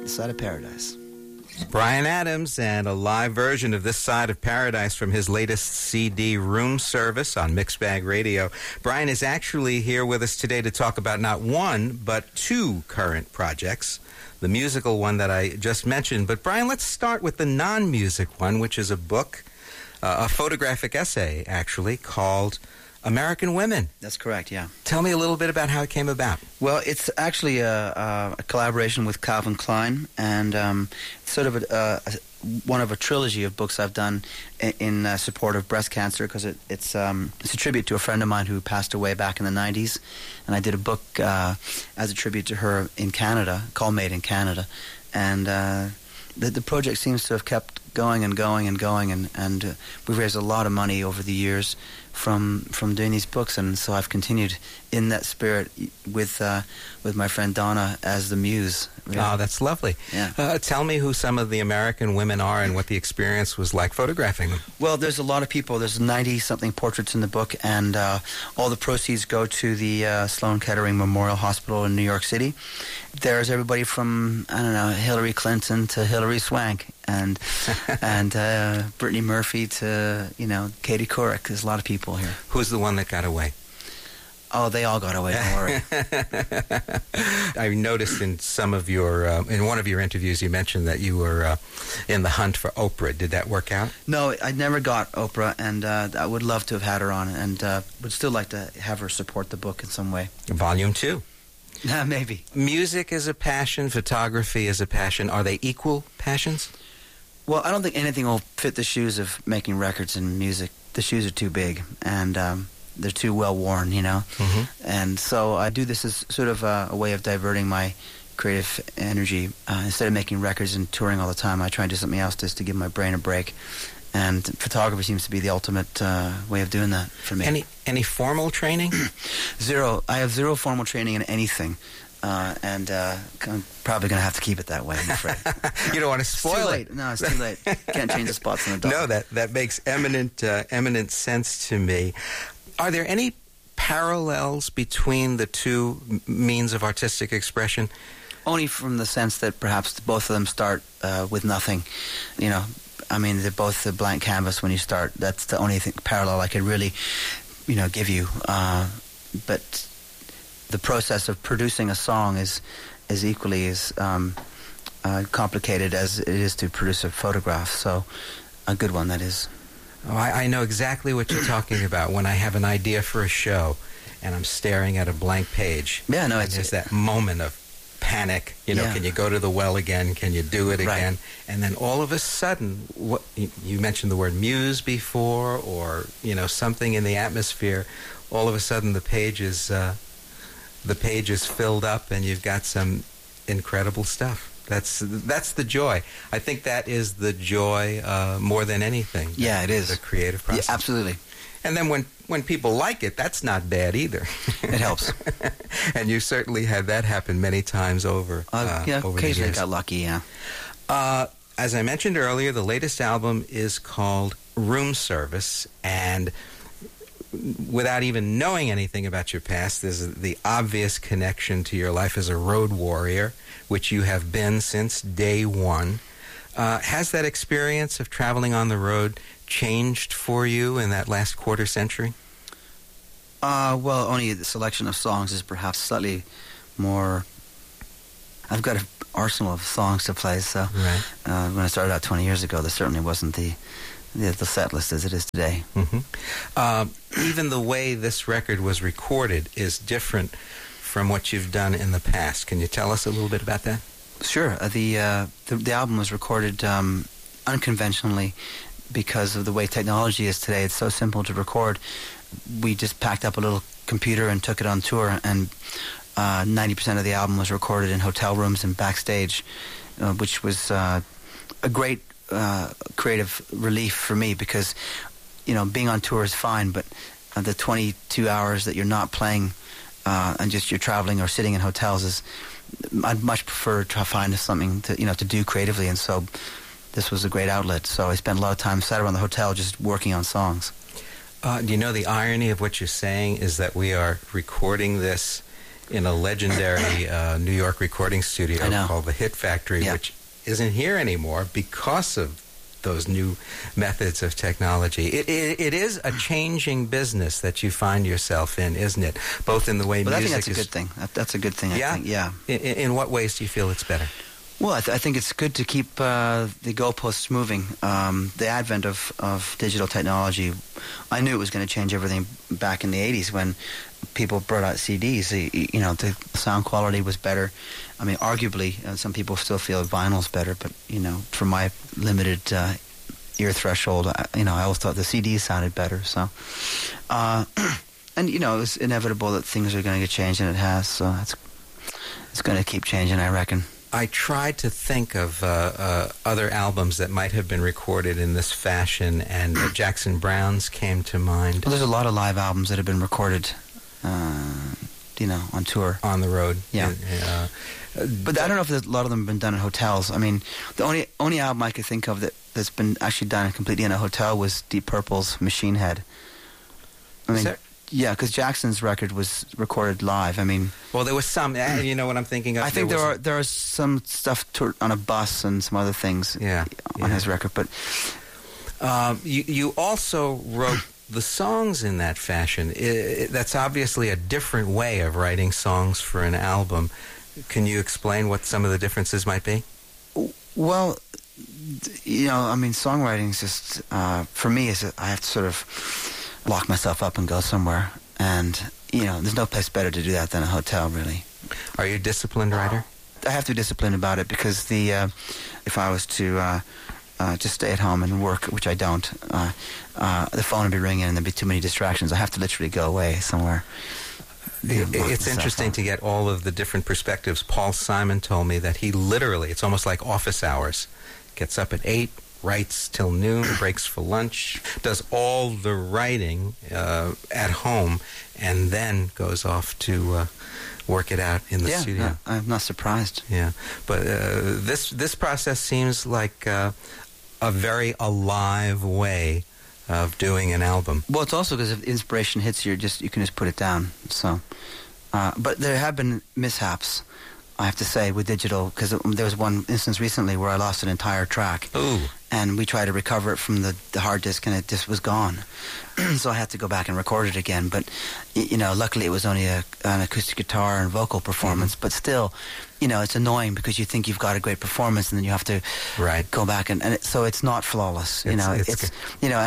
This Side of Paradise. Bryan Adams, and a live version of This Side of Paradise from his latest CD, Room Service, on Mixed Bag Radio. Bryan is actually here with us today to talk about not one, but two current projects. The musical one that I just mentioned. But Bryan, let's start with the non-music one, which is a book, a photographic essay, actually, called American Women. That's correct, yeah. Tell me a little bit about how it came about. Well, it's actually a collaboration with Calvin Klein, and sort of one of a trilogy of books I've done in support of breast cancer, because it's a tribute to a friend of mine who passed away back in the 90s, and I did a book as a tribute to her in Canada, called Made in Canada, and the project seems to have kept going and going and going, and we've raised a lot of money over the years from doing these books, and so I've continued in that spirit with my friend Donna as the muse. Really. Oh, that's lovely. Yeah. Tell me who some of the American women are and what the experience was like photographing them. Well, there's a lot of people. There's 90-something portraits in the book, and all the proceeds go to the Sloan Kettering Memorial Hospital in New York City. There's everybody from, I don't know, Hillary Clinton to Hilary Swank, and Brittany Murphy to, Katie Couric. There's a lot of people here. Who's the one that got away? Oh, they all got away, don't worry. I noticed in some of your, in one of your interviews, you mentioned that you were in the hunt for Oprah. Did that work out? No, I never got Oprah, and I would love to have had her on, and would still like to have her support the book in some way. Volume 2. Maybe. Music is a passion, photography is a passion. Are they equal passions? Well, I don't think anything will fit the shoes of making records and music. The shoes are too big, and they're too well worn, Mm-hmm. And so I do this as sort of a way of diverting my creative energy. Instead of making records and touring all the time, I try and do something else just to give my brain a break. And photography seems to be the ultimate way of doing that for me. Any formal training? Zero. I have zero formal training in anything. And I'm probably going to have to keep it that way, I'm afraid. You don't want to spoil it. No, it's too late. Can't change the spots on the dog. No, that makes eminent sense to me. Are there any parallels between the two means of artistic expression? Only from the sense that perhaps both of them start with nothing. I mean, they're both a blank canvas when you start. That's the only parallel I could really, give you. But the process of producing a song is equally as complicated as it is to produce a photograph. So, a good one, that is. Oh, I know exactly what you're talking about. When I have an idea for a show and I'm staring at a blank page. Yeah, no, there's that moment of panic. Can you go to the well again? Can you do it again? Right. And then all of a sudden, what you mentioned the word muse before, or something in the atmosphere. All of a sudden, the page is filled up, and you've got some incredible stuff. That's the joy. I think that is the joy more than anything. Yeah, it is. The creative process. Yeah, absolutely. And then when people like it, that's not bad either. It helps. And you certainly had that happen many times over. Over occasionally the years. Got lucky, yeah. As I mentioned earlier, the latest album is called Room Service, and without even knowing anything about your past, there's the obvious connection to your life as a road warrior, which you have been since day one. Has that experience of traveling on the road changed for you in that last quarter century? Well, only the selection of songs is perhaps slightly more. I've got an arsenal of songs to play, so right. When I started out 20 years ago, there certainly wasn't the set list as it is today. Mm-hmm. Even the way this record was recorded is different from what you've done in the past. Can you tell us a little bit about that? Sure. The album was recorded unconventionally because of the way technology is today. It's so simple to record. We just packed up a little computer and took it on tour, and 90% of the album was recorded in hotel rooms and backstage, which was a great creative relief for me, because being on tour is fine, but the 22 hours that you're not playing and just you're traveling or sitting in hotels I'd much prefer to find something to do creatively, and so this was a great outlet. So I spent a lot of time sat around the hotel just working on songs. Do you know the irony of what you're saying is that we are recording this in a legendary New York recording studio called the Hit Factory, which isn't here anymore because of those new methods of technology. It is a changing business that you find yourself in, isn't it? Both in the way music I think that's a good thing. That's a good thing, I think, yeah. In what ways do you feel it's better? Well, I think it's good to keep the goalposts moving. The advent of digital technology, I knew it was going to change everything back in the 80s when people brought out CDs. The sound quality was better. I mean, arguably, some people still feel vinyl's better, but, for my limited ear threshold, I always thought the CDs sounded better. So, and, it was inevitable that things are going to get changed, and it has. So it's going to keep changing, I reckon. I tried to think of other albums that might have been recorded in this fashion, and Jackson Browne's came to mind. Well, there's a lot of live albums that have been recorded, on tour. On the road. Yeah. But I don't know if a lot of them have been done in hotels. I mean, the only album I could think of that's been actually done completely in a hotel was Deep Purple's Machine Head. I mean, yeah, because Jackson's record was recorded live. I mean, well, there was some. You know what I'm thinking of? I think there are some stuff on a bus and some other things. On his record, but you also wrote the songs in that fashion. That's obviously a different way of writing songs for an album. Can you explain what some of the differences might be? Well, I mean, songwriting is just for me I have to sort of lock myself up and go somewhere, and there's no place better to do that than a hotel, really. Are you a disciplined writer? I have to be disciplined about it because if I was to just stay at home and work, which I don't, the phone would be ringing and there'd be too many distractions. I have to literally go away somewhere. It's interesting to get all of the different perspectives. Paul Simon told me that he literally, it's almost like office hours, gets up at 8, writes till noon, breaks for lunch, does all the writing at home, and then goes off to work it out in the studio. Yeah, I'm not surprised. Yeah, but this process seems like a very alive way of doing an album. Well, it's also because if inspiration hits you, you can just put it down. So, but there have been mishaps, I have to say, with digital, because there was one instance recently where I lost an entire track. Ooh. And we tried to recover it from the hard disk, and it just was gone. So I had to go back and record it again. But, luckily it was only an acoustic guitar and vocal performance. Mm-hmm. But still, it's annoying because you think you've got a great performance, and then you have to go back. So it's not flawless. It's